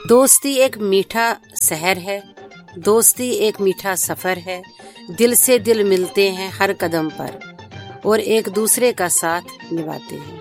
दोस्ती एक मीठा सहर है, दोस्ती एक मीठा सफर है। दिल से दिल मिलते हैं हर कदम पर और एक दूसरे का साथ निभाते हैं।